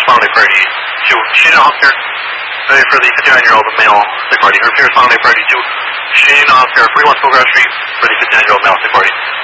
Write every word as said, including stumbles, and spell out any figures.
finally thirty-two. Shane Oscar, ready for the fifty-nine-year-old male sick party. Repairs finally thirty-two. Shane Oscar, forty-one Photograph Street, for the fifty-nine-year-old male sick party.